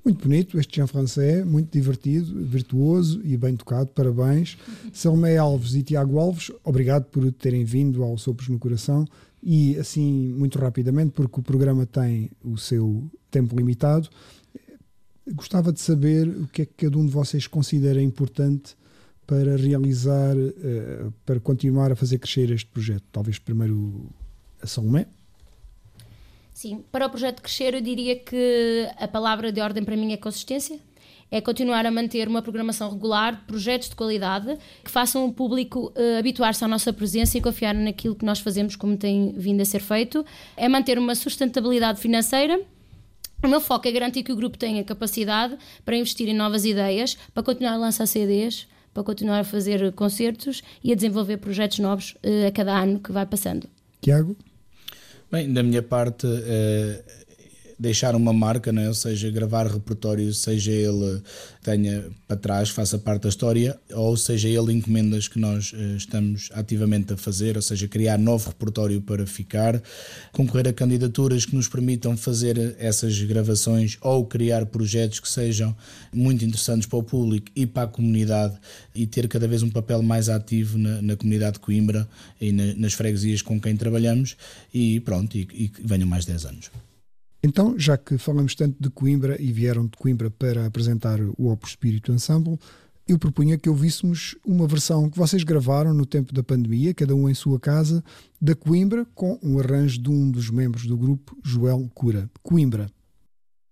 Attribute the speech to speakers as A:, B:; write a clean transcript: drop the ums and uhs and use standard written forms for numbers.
A: Muito bonito este Jean-Français, muito divertido, virtuoso e bem tocado, parabéns. Salomé Alves e Tiago Alves, obrigado por terem vindo ao Sopros no Coração e assim, muito rapidamente, porque o programa tem o seu tempo limitado, gostava de saber o que é que cada um de vocês considera importante para realizar, para continuar a fazer crescer este projeto. Talvez primeiro a Salomé.
B: Sim, para o projeto crescer eu diria que a palavra de ordem para mim é consistência, é continuar a manter uma programação regular, projetos de qualidade, que façam o público habituar-se à nossa presença e confiar naquilo que nós fazemos como tem vindo a ser feito, é manter uma sustentabilidade financeira. O meu foco é garantir que o grupo tenha capacidade para investir em novas ideias, para continuar a lançar CDs, para continuar a fazer concertos e a desenvolver projetos novos a cada ano que vai passando.
A: Tiago?
C: Bem, da minha parte, deixar uma marca, não é? Ou seja, gravar repertório, seja ele tenha para trás, faça parte da história, ou seja ele encomendas que nós estamos ativamente a fazer, ou seja, criar novo repertório para ficar, concorrer a candidaturas que nos permitam fazer essas gravações ou criar projetos que sejam muito interessantes para o público e para a comunidade e ter cada vez um papel mais ativo na comunidade de Coimbra e nas freguesias com quem trabalhamos e pronto, e venham mais 10 anos.
A: Então, já que falamos tanto de Coimbra e vieram de Coimbra para apresentar o Opus Spiritu Ensemble, eu propunha que ouvíssemos uma versão que vocês gravaram no tempo da pandemia, cada um em sua casa, da Coimbra, com um arranjo de um dos membros do grupo, Joel Cura. Coimbra.